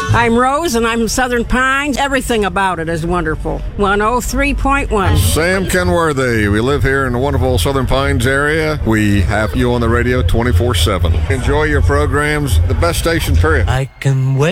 I'm Rose, and I'm Southern Pines. Everything about it is wonderful. 103.1. Sam Kenworthy. We live here in the wonderful Southern Pines area. We have you on the radio 24/7. Enjoy your programs. The best station, period. I can wait.